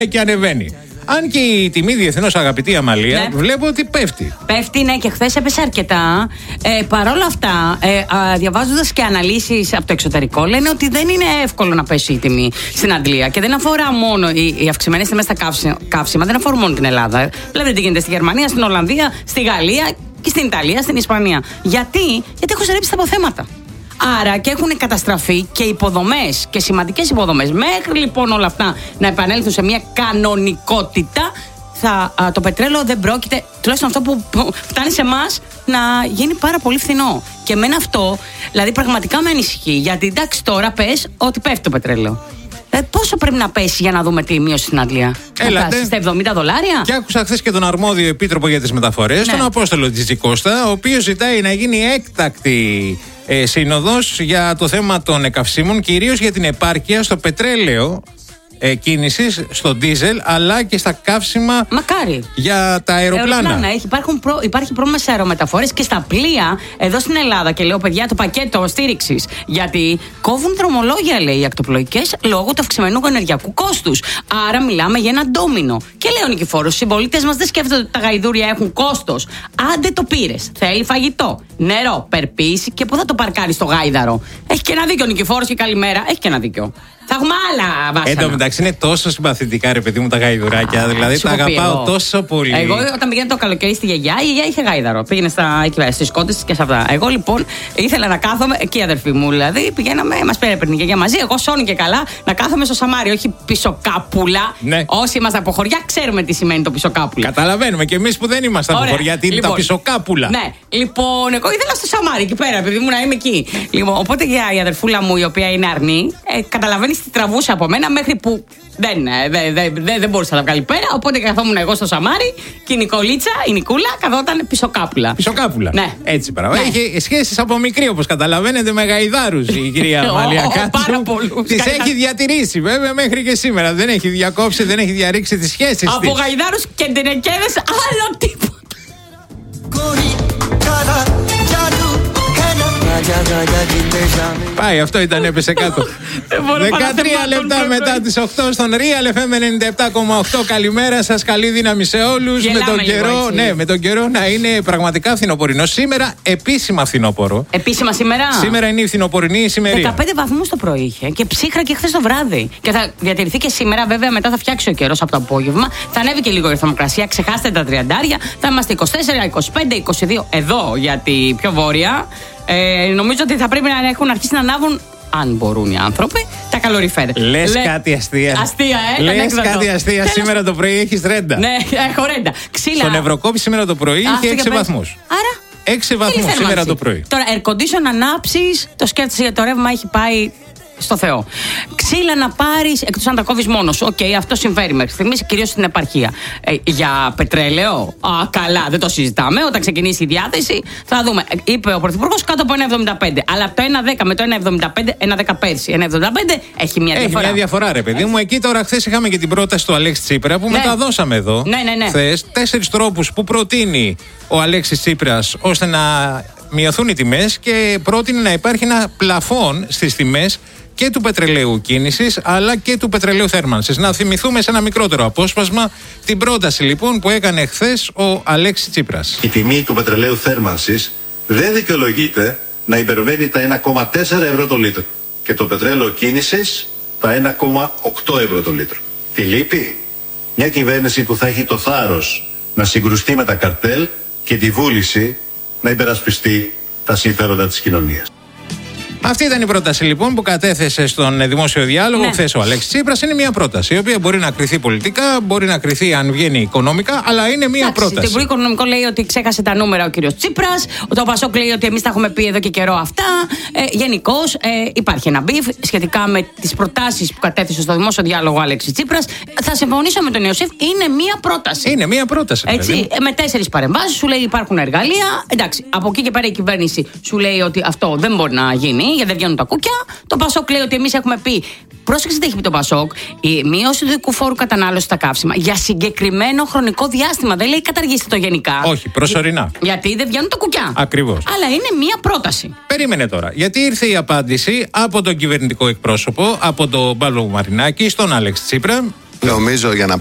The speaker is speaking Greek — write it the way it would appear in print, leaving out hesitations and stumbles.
και ανεβαίνει. Αν και η τιμή διεθνώς, αγαπητή Αμαλία, βλέπω ότι πέφτει. Πέφτει, ναι, και χθες έπεσε αρκετά. Παρόλα αυτά, διαβάζοντας και αναλύσεις από το εξωτερικό, λένε ότι δεν είναι εύκολο να πέσει η τιμή στην Αγγλία. Και δεν αφορά μόνο οι αυξημένες τιμές στα καύσιμα, δεν αφορούν μόνο την Ελλάδα. Βλέπετε τι γίνεται στη Γερμανία, στην Ολλανδία, στη Γαλλία και στην Ιταλία, στην Ισπανία. Γιατί έχουν στερέψει τα αποθέματα. Άρα και έχουν καταστραφεί και υποδομές και σημαντικές υποδομές. Μέχρι λοιπόν όλα αυτά να επανέλθουν σε μια κανονικότητα, το πετρέλαιο δεν πρόκειται, τουλάχιστον αυτό που φτάνει σε εμάς, να γίνει πάρα πολύ φθηνό. Και εμένα αυτό, δηλαδή πραγματικά με ανησυχεί. Γιατί εντάξει, τώρα πες ότι πέφτει το πετρέλαιο. Πόσο πρέπει να πέσει για να δούμε τη μείωση στην Αγγλία? Θα φτάσει στα $70? Και άκουσα χθες και τον αρμόδιο επίτροπο για τις μεταφορές, τον Απόστολο Τζιτζικώστα, ο οποίος ζητάει να γίνει έκτακτη σύνοδος για το θέμα των καυσίμων, κυρίως για την επάρκεια στο πετρέλαιο κίνησης, στο ντίζελ, αλλά και στα καύσιμα. Μακάρι. Για τα αεροπλάνα. Υπάρχει πρόβλημα σε αερομεταφορές και στα πλοία εδώ στην Ελλάδα. Και λέω, παιδιά, το πακέτο στήριξης. Γιατί κόβουν δρομολόγια, λέει, οι ακτοπλοϊκές λόγω του αυξημένου ενεργειακού κόστους. Άρα μιλάμε για ένα ντόμινο. Και λέει ο Νικηφόρος, οι συμπολίτες μας δεν σκέφτονται ότι τα γαϊδούρια έχουν κόστος. Άντε το πήρες. Θέλει φαγητό, νερό, περποίηση και πού θα το παρκάρει στο γάιδαρο. Έχει και ένα δίκιο ο Νικηφόρος και καλημέρα. Έχει και ένα δίκιο. Θα έχουμε άλλα βάσανα. Εν τω μεταξύ είναι τόσο συμπαθητικά, ρε παιδί μου, τα γαϊδουράκια. Δηλαδή τα αγαπάω τόσο πολύ. Εγώ όταν πήγαινα το καλοκαίρι στη γιαγιά, η γιαγιά είχε γάιδαρο. Πήγαινε στις κότες της και σε αυτά. Εγώ λοιπόν ήθελα να κάθομαι, εκεί η αδερφή μου δηλαδή, πηγαίναμε, μας παίρνει η γιαγιά μαζί. Εγώ σώνει και καλά να κάθομαι στο σαμάρι, όχι πισωκάπουλα. Ναι. Όσοι είμαστε από χωριά, ξέρουμε τι σημαίνει το πισωκάπουλα. Καταλαβαίνουμε και εμείς που δεν είμαστε από χωριά, τι είναι τα πισωκάπουλα. Ναι, λοιπόν, εγώ ήθελα στο σαμάρι εκεί πέρα, επειδή μου να είμαι εκεί. Λοιπόν, οπότε η αδερφούλα μου, η οποία είναι αρνή, καταλαβαίνει τι τραβούσε από μένα μέχρι που δεν μπορούσα να βγάλει πέρα. Οπότε καθόμουν εγώ στο σαμάρι και η Νικούλα, καθόταν πισωκάπουλα. Πισωκάπουλα. Ναι. Έτσι πράγμα. Ναι. Έχει σχέσεις από μικρή, όπως καταλαβαίνετε, με γαϊδάρους η κυρία Αμαλία Κάτσου. Τις έχει διατηρήσει βέβαια μέχρι και σήμερα. Δεν έχει διακόψει, δεν έχει διαρρήξει τις σχέσεις της. Από γαϊδάρους και ντενεκέδες, άλλο τίποτα. Πάει, αυτό ήταν, έπεσε κάτω. 13 λεπτά μετά τις 8 στον Real FM 97,8. Καλημέρα σας, καλή δύναμη σε όλους. Με τον καιρό να είναι πραγματικά φθινοπορεινό. Σήμερα επίσημα φθινόπορο. Επίσημα σήμερα. Σήμερα είναι η φθινοπορεινή ησημερία. 15 βαθμούς το πρωί είχε και ψύχρα και χθες το βράδυ. Και θα διατηρηθεί και σήμερα, βέβαια, μετά θα φτιάξει ο καιρός από το απόγευμα. Θα ανέβει και λίγο η θερμοκρασία. Ξεχάστε τα 30. Θα είμαστε 24, 25, 22 εδώ για τη πιο βόρεια. Νομίζω ότι θα πρέπει να έχουν αρχίσει να ανάβουν, αν μπορούν οι άνθρωποι, τα καλοριφέρ. Λες κάτι αστεία. Λες κάτι αστεία. Σήμερα το πρωί έχεις ρέντα. Ναι, έχω ρέντα. Ξύλα. Στον Ευρωκόπη σήμερα το πρωί είχε 6 βαθμούς. Άρα 6 βαθμούς σήμερα το πρωί. Τώρα, air condition ανάψεις, το σκέφτεσαι για το ρεύμα έχει πάει στο Θεό. Ξύλα να πάρεις, εκτός αν τα κόβεις μόνος. Οκ, αυτό συμφέρει μέχρι στιγμής, κυρίως στην επαρχία. Για πετρέλαιο, καλά, δεν το συζητάμε. Όταν ξεκινήσει η διάθεση, θα δούμε. Είπε ο Πρωθυπουργός κάτω από 1,75. Αλλά από το 1,10 με το 1,75, 1,10 πέρσι, 1,75 έχει μια διαφορά. Έχει μια διαφορά, ρε παιδί μου. Εκεί τώρα, χθες είχαμε και την πρόταση του Αλέξη Τσίπρα που μεταδώσαμε εδώ. Ναι. Χθες 4 τρόπους που προτείνει ο Αλέξης Τσίπρας ώστε να μειωθούν οι τιμές και πρότεινε να υπάρχει ένα πλαφόν στις τιμές και του πετρελαίου κίνησης αλλά και του πετρελαίου θέρμανσης. Να θυμηθούμε σε ένα μικρότερο απόσπασμα την πρόταση λοιπόν που έκανε χθες ο Αλέξης Τσίπρας. Η τιμή του πετρελαίου θέρμανσης δεν δικαιολογείται να υπερβαίνει τα 1,4 ευρώ το λίτρο και το πετρέλαιο κίνησης τα 1,8 ευρώ το λίτρο. Τι λείπει? Μια κυβέρνηση που θα έχει το θάρρος να συγκρουστεί με τα καρτέλ και τη βούληση να υπερασπιστεί τα συμφέροντα της κοινωνίας. Αυτή ήταν η πρόταση λοιπόν που κατέθεσε στον δημόσιο διάλογο χθες ο Αλέξης Τσίπρας. Είναι μια πρόταση η οποία μπορεί να κριθεί πολιτικά, μπορεί να κριθεί αν βγαίνει οικονομικά, αλλά είναι μια πρόταση. Το Υπουργείο Οικονομικών λέει ότι ξέχασε τα νούμερα ο κύριος Τσίπρας. Το Πασόκ λέει ότι εμείς τα έχουμε πει εδώ και καιρό αυτά. Γενικώς υπάρχει ένα μπιφ σχετικά με τις προτάσεις που κατέθεσε στο δημόσιο διάλογο ο Αλέξης Τσίπρας. Θα συμφωνήσω με τον Ιωσήφ, είναι μια πρόταση. Είναι μια πρόταση. Έτσι, με 4 παρεμβάσεις σου λέει υπάρχουν εργαλεία. Εντάξει, από εκεί και πέρα η κυβέρνηση σου λέει ότι αυτό δεν μπορεί να γίνει. Γιατί δεν βγαίνουν τα κούκια. Το Πασόκ λέει ότι εμείς έχουμε πει. Πρόσεξε τι έχει πει το Πασόκ. Η μείωση του ειδικού φόρου κατανάλωση στα καύσιμα για συγκεκριμένο χρονικό διάστημα. Δεν λέει καταργήστε το γενικά. Όχι, προσωρινά. Γιατί δεν βγαίνουν τα κουκιά. Ακριβώς. Αλλά είναι μία πρόταση. Περίμενε τώρα. Γιατί ήρθε η απάντηση από τον κυβερνητικό εκπρόσωπο, από τον Παύλο Μαρινάκη, στον Αλέξη Τσίπρα. Νομίζω για να